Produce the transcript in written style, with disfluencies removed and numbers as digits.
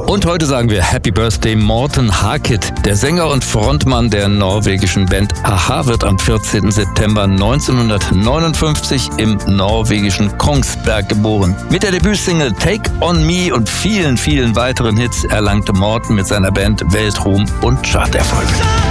Und heute sagen wir Happy Birthday Morten Harket. Der Sänger und Frontmann der norwegischen Band a-ha wird am 14. September 1959 im norwegischen Kongsberg geboren. Mit der Debütsingle Take On Me und vielen, vielen weiteren Hits erlangte Morten mit seiner Band Weltruhm und Charterfolg.